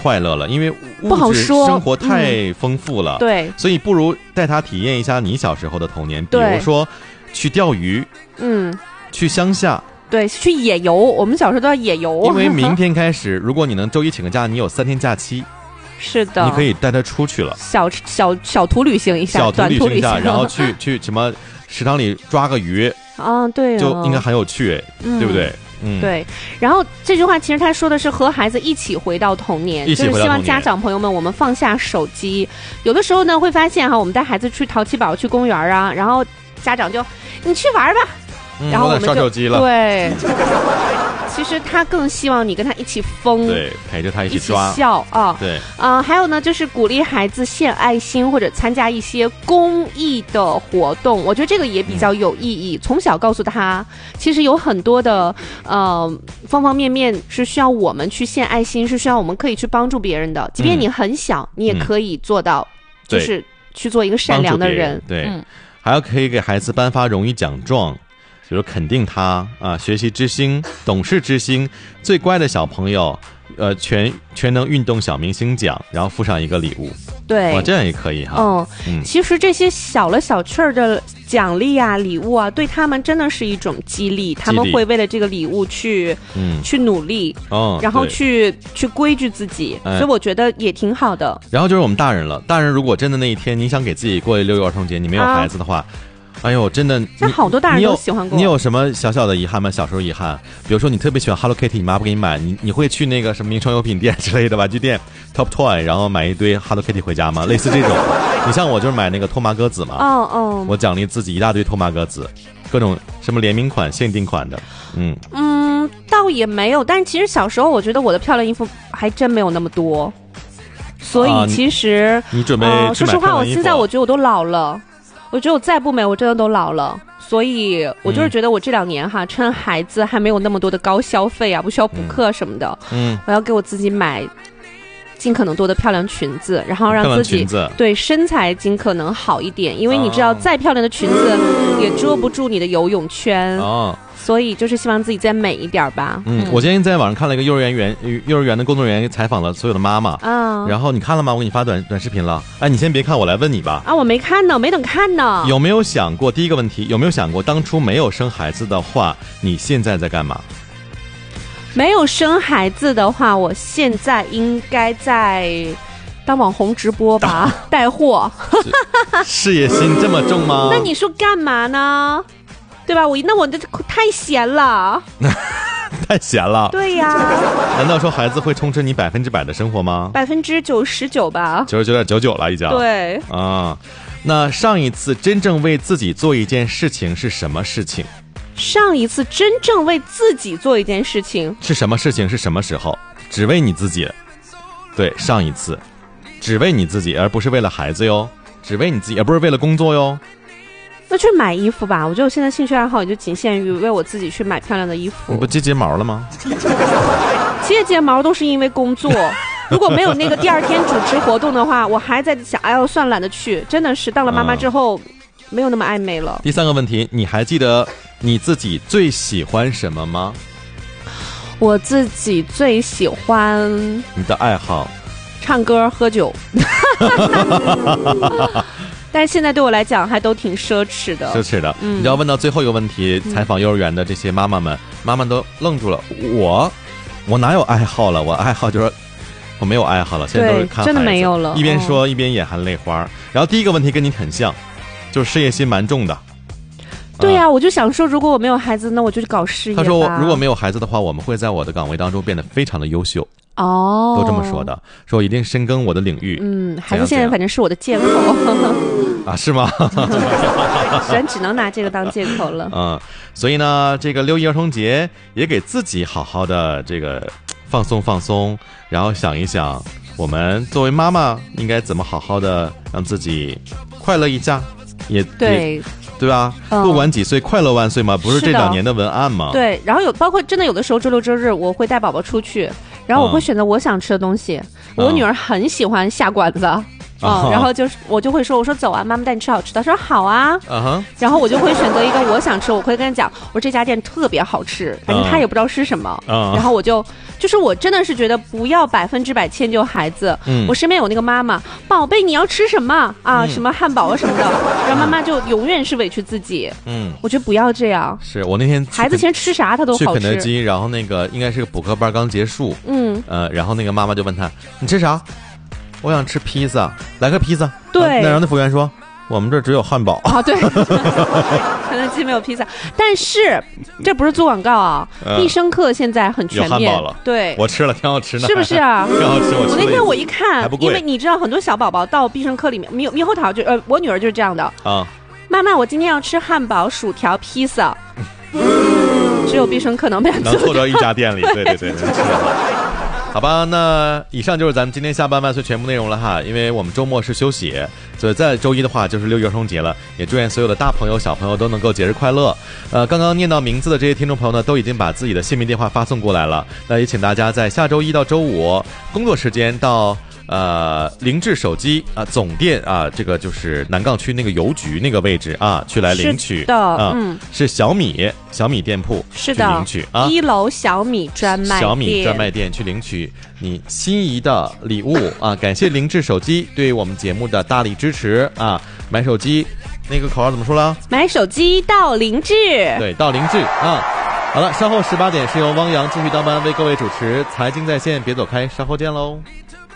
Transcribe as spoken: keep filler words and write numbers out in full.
快乐了，因为不好物质说生活太丰富了， 嗯、对， 所以不如带他体验一下你小时候的童年，比如说去钓鱼， 嗯， 去乡下。 对，去野游，我们小时候都要野游。 因为明天开始，如果你能周一请个假，你有三天假期， 是的， 你可以带他出去了， 小小小途旅行一下， 小途旅行一下， 短途旅行然后去去什么食堂里抓个鱼啊，对哦， 就应该很有趣，嗯、对不对？嗯， 对。然后这句话其实他说的是和孩子一起回到童年， 一起回到童年， 就是希望家长朋友们我们放下手机。有的时候呢会发现哈，我们带孩子去淘气堡、去公园啊，然后家长就你去玩吧。 嗯、 然后我们就刷手机了， 对，其实他更希望你跟他一起疯， 对，陪着他一起抓， 一起笑啊， 对， 啊、呃，还有呢，就是鼓励孩子献爱心或者参加一些公益的活动，我觉得这个也比较有意义。嗯、从小告诉他，其实有很多的呃方方面面是需要我们去献爱心，是需要我们可以去帮助别人的，即便你很小，嗯、你也可以做到，就是去做一个善良的人， 对。嗯，还要可以给孩子颁发荣誉奖状。比如肯定他啊，学习之星、懂事之星、最乖的小朋友，呃，全全能运动小明星奖，然后附上一个礼物。 对， 哇，这样也可以哈。 嗯嗯，其实这些小了小趣儿的奖励啊、礼物啊，对他们真的是一种激励，他们会为了这个礼物去嗯去努力，哦，然后去去规矩自己，哎，所以我觉得也挺好的。 然后就是我们大人了，大人如果真的那一天你想给自己过六一儿童节，你没有孩子的话。啊，哎呦，真的， 像好多大人都喜欢过。 你有什么小小的遗憾吗？小时候遗憾，比如说你特别喜欢 Hello Kitty， 你妈不给你买，你你会去那个什么名创优品店之类的玩具店 Top Toy， 然后买一堆 Hello Kitty 回家吗？类似这种。你像我就是买那个托马鸽子嘛， 哦哦， 我奖励自己一大堆托马鸽子，各种什么联名款、限定款的，嗯嗯，倒也没有，但其实小时候我觉得我的漂亮衣服还真没有那么多，所以其实、 啊、你, 你准备、 呃、说实话，我现在我觉得我都老了。我觉得我再不美，我真的都老了，所以我就是觉得我这两年哈，嗯、趁孩子还没有那么多的高消费啊，不需要补课什么的，嗯，我要给我自己买尽可能多的漂亮裙子，然后让自己对身材尽可能好一点，因为你知道，再漂亮的裙子也遮不住你的游泳圈哦。所以就是希望自己再美一点吧。 嗯，嗯我今天在网上看了一个幼儿园园幼儿园的工作人员采访了所有的妈妈啊，然后你看了吗？我给你发短短视频了。哎，你先别看，我来问你吧。 啊，我没看呢，没等看呢。 有没有想过第一个问题？有没有想过当初没有生孩子的话，你现在在干嘛？ 没有生孩子的话，我现在应该在当网红直播吧，带货。 事业心这么重吗？ 那你说干嘛呢？对吧？我那我这太闲了， 太闲了。 对呀。 难道说孩子会充斥你百分之百的生活吗？ 百分之九十九吧， 九十九点九九了已经。 对啊，那上一次真正为自己做一件事情是什么事情？ 上一次真正为自己做一件事情是什么事情？是什么时候？只为你自己。对，上一次只为你自己，而不是为了孩子哟。只为你自己，而不是为了工作哟。 那去买衣服吧，我觉得我现在兴趣爱好也就仅限于为我自己去买漂亮的衣服。 你不接睫毛了吗？ 接睫毛都是因为工作，如果没有那个第二天主持活动的话，我还在想，哎呦，算懒得去。真的是当了妈妈之后，嗯、没有那么爱美了。 第三个问题，你还记得你自己最喜欢什么吗？ 我自己最喜欢你的爱好， 唱歌、喝酒。但是现在对我来讲还都挺奢侈的， 奢侈的。嗯，你要问到最后一个问题，采访幼儿园的这些妈妈们，嗯、妈妈都愣住了。我，我哪有爱好了？我爱好就是我没有爱好了，现在都是看孩子， 真的没有了。 一边说、哦、一边眼含泪花。然后第一个问题跟你很像，就是事业心蛮重的。 对呀、啊，我就想说，如果我没有孩子，那我就去搞事业吧。 他说，如果没有孩子的话，我们会在我的岗位当中变得非常的优秀。 哦， 都这么说的，说一定深耕我的领域。 嗯，孩子现在反正是我的借口啊，是吗？ 咱只能拿这个当借口了。 嗯，所以呢，这个六一儿童节也给自己好好的这个放松放松，然后想一想，我们作为妈妈应该怎么好好的让自己快乐一下，也对。 对吧、嗯？不管几岁，快乐万岁嘛，不是这两年的文案吗？ 对，然后有包括真的有的时候周六周日我会带宝宝出去，然后我会选择我想吃的东西。嗯、我女儿很喜欢下馆子，嗯，嗯然后就是我就会说，我说走啊，妈妈带你吃好吃的。她说好啊，嗯、然后我就会选择一个我想吃，我会跟她讲，我说这家店特别好吃，反正她也不知道是什么，嗯、然后我就就是我真的是觉得不要百分之百迁就孩子。嗯，我身边有那个妈妈，宝贝你要吃什么啊？嗯、什么汉堡啊什么的，然后妈妈就永远是委屈自己。嗯，我觉得不要这样。 是我那天孩子先吃啥他都好吃。 去肯德基，然后那个应该是个补课班刚结束。嗯，呃，然后那个妈妈就问他你吃啥？我想吃披萨，来个披萨。 对， 啊、那然后那服务员说。我们这只有汉堡啊，对，肯德基没有披萨，但是这不是做广告啊。嗯、必胜客现在很全面， 有汉堡了， 对， 我吃了，挺好吃的， 是不是啊？ 挺好吃，我吃了。 我那天我一看， 还不贵， 因为你知道很多小宝宝到必胜客里面，猕猕猴桃就呃，我女儿就是这样的啊。妈妈，我今天要吃汉堡、薯条、披萨，只有必胜客能满足， 能凑到一家店里，对对对，能吃了。好吧，那以上就是咱们今天下班万岁全部内容了哈。因为我们周末是休息，所以在周一的话就是六一儿童节了，也祝愿所有的大朋友小朋友都能够节日快乐。呃，刚刚念到名字的这些听众朋友呢，都已经把自己的姓名电话发送过来了。那也请大家在下周一到周五工作时间到呃凌志手机啊、呃、总店啊，这个就是南岗区那个邮局那个位置啊，去来领取的。 啊、嗯，是小米小米店铺是的， 领取啊， 一楼小米专卖店小米专卖店去领取你心仪的礼物啊！感谢凌志手机对我们节目的大力支持啊！买手机那个口号怎么说了？ 买手机到凌志， 对，到凌志啊！好了，稍后十八点是由汪洋继续当班为各位主持财经在线，别走开，稍后见喽。